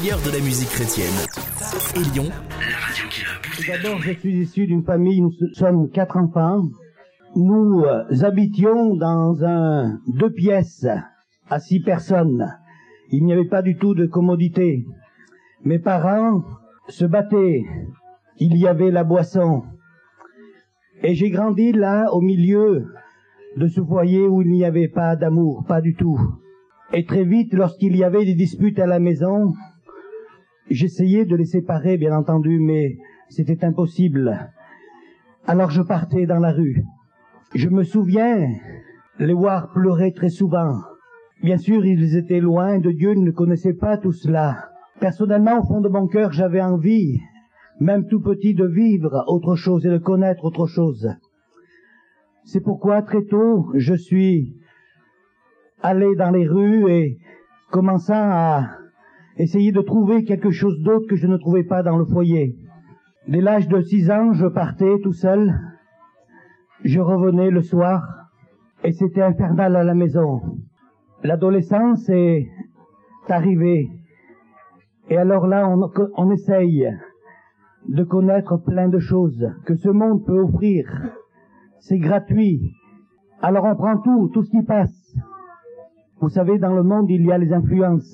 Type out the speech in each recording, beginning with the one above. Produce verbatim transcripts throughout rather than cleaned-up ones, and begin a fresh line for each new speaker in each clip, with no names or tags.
meilleur de la musique chrétienne. Élion, la radio qui l'a bougé.
D'abord, je suis issu d'une famille, nous sommes quatre enfants. Nous euh, habitions dans un deux pièces à six personnes. Il n'y avait pas du tout de commodité. Mes parents se battaient. Il y avait la boisson. Et j'ai grandi là, au milieu de ce foyer où il n'y avait pas d'amour, pas du tout. Et très vite, lorsqu'il y avait des disputes à la maison, j'essayais de les séparer, bien entendu, mais c'était impossible. Alors je partais dans la rue. Je me souviens les voir pleurer très souvent. Bien sûr, ils étaient loin de Dieu, ils ne connaissaient pas tout cela. Personnellement, au fond de mon cœur, j'avais envie, même tout petit, de vivre autre chose et de connaître autre chose. C'est pourquoi, très tôt, je suis allé dans les rues et commençant à essayer de trouver quelque chose d'autre que je ne trouvais pas dans le foyer. Dès l'âge de six ans, je partais tout seul. Je revenais le soir et c'était infernal à la maison. L'adolescence est arrivée et alors là, on, on essaye de connaître plein de choses que ce monde peut offrir. C'est gratuit. Alors on prend tout, tout ce qui passe. Vous savez, dans le monde, il y a les influences.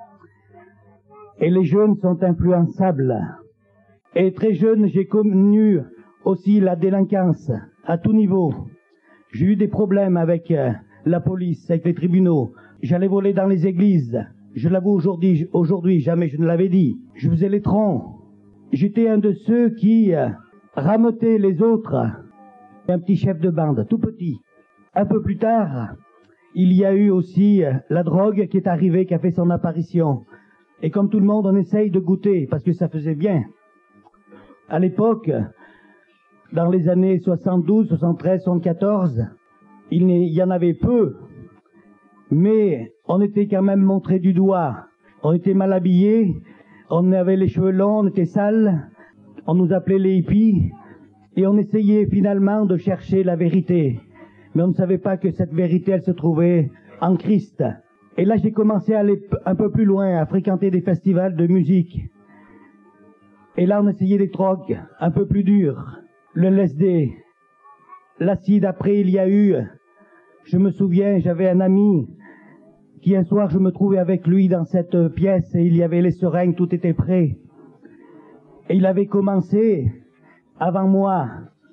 Et les jeunes sont influençables. Et très jeune, j'ai connu aussi la délinquance à tout niveau. J'ai eu des problèmes avec euh, la police, avec les tribunaux. J'allais voler dans les églises. Je l'avoue aujourd'hui, aujourd'hui, jamais je ne l'avais dit. Je faisais les troncs. J'étais un de ceux qui euh, rametaient les autres. Un petit chef de bande, tout petit. Un peu plus tard, il y a eu aussi euh, la drogue qui est arrivée, qui a fait son apparition. Et comme tout le monde, on essaye de goûter, parce que ça faisait bien. À l'époque, dans les années soixante-douze, soixante-treize, soixante-quatorze, il y en avait peu, mais on était quand même montré du doigt. On était mal habillés, on avait les cheveux longs, on était sales, on nous appelait les hippies, et on essayait finalement de chercher la vérité. Mais on ne savait pas que cette vérité, elle se trouvait en Christ. Et là, j'ai commencé à aller un peu plus loin, à fréquenter des festivals de musique. Et là, on essayait des drogues un peu plus dures. Le L S D, l'acide. Après, il y a eu, je me souviens, j'avais un ami qui un soir, je me trouvais avec lui dans cette pièce et il y avait les seringues, tout était prêt. Et il avait commencé avant moi.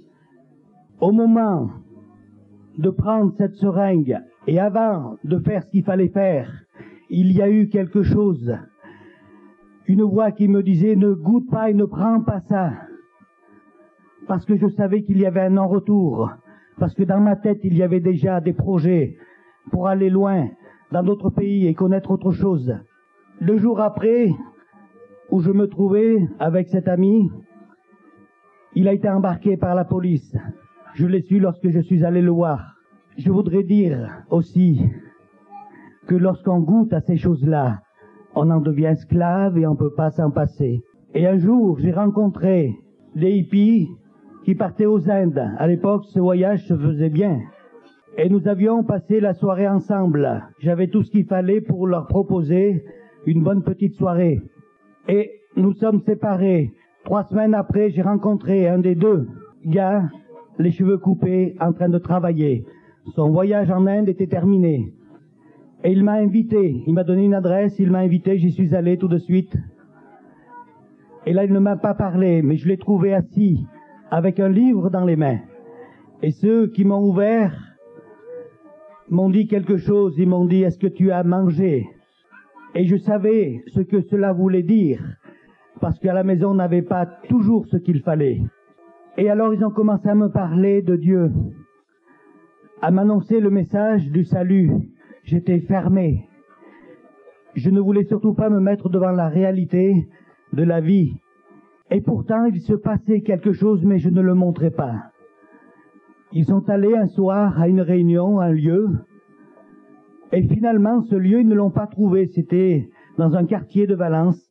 Au moment de prendre cette seringue et avant de faire ce qu'il fallait faire, il y a eu quelque chose. Une voix qui me disait « Ne goûte pas et ne prends pas ça ». Parce que je savais qu'il y avait un non-retour. Parce que dans ma tête, il y avait déjà des projets pour aller loin, dans d'autres pays et connaître autre chose. Deux jours après, où je me trouvais avec cet ami, il a été embarqué par la police. Je l'ai su lorsque je suis allé le voir. Je voudrais dire aussi que lorsqu'on goûte à ces choses-là, on en devient esclave et on ne peut pas s'en passer. Et un jour, j'ai rencontré des hippies qui partaient aux Indes. À l'époque, ce voyage se faisait bien. Et nous avions passé la soirée ensemble. J'avais tout ce qu'il fallait pour leur proposer une bonne petite soirée. Et nous sommes séparés. Trois semaines après, j'ai rencontré un des deux gars, les cheveux coupés, en train de travailler. Son voyage en Inde était terminé. Et il m'a invité, il m'a donné une adresse, il m'a invité, j'y suis allé tout de suite. Et là, il ne m'a pas parlé, mais je l'ai trouvé assis, avec un livre dans les mains. Et ceux qui m'ont ouvert m'ont dit quelque chose, ils m'ont dit « Est-ce que tu as mangé ?» Et je savais ce que cela voulait dire, parce qu'à la maison, on n'avait pas toujours ce qu'il fallait. Et alors, ils ont commencé à me parler de Dieu, à m'annoncer le message du salut. J'étais fermé. Je ne voulais surtout pas me mettre devant la réalité de la vie. Et pourtant, il se passait quelque chose, mais je ne le montrais pas. Ils sont allés un soir à une réunion, un lieu, et finalement, ce lieu, ils ne l'ont pas trouvé. C'était dans un quartier de Valence.